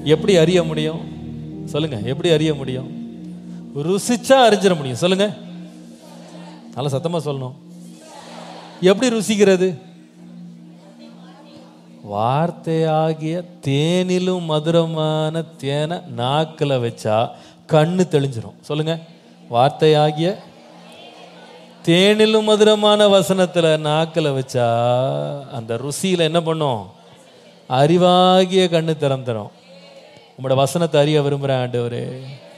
எப்படி அறிய முடியும் சொல்லுங்க? எப்படி அறிய முடியும்? ருசிச்சா அறிஞ்சிட முடியும். சொல்லுங்க, நல்ல சத்தமா சொல்லணும். எப்படி ருசிக்கிறது? வார்த்தையாகிய தேனிலும் மதுரமான தேனை நாக்கில் வச்சா கண்ணு தெளிஞ்சிரும். சொல்லுங்க, வார்த்தையாகிய தேனிலும் மதுரமான வசனத்துல நாக்கில் வச்சா அந்த ருசியில என்ன பண்ணும்? அறிவாகிய கண்ணு திறந்துரும். உங்களோட வசனத்தை அறிய விரும்புகிறேன் ஆண்டவரே.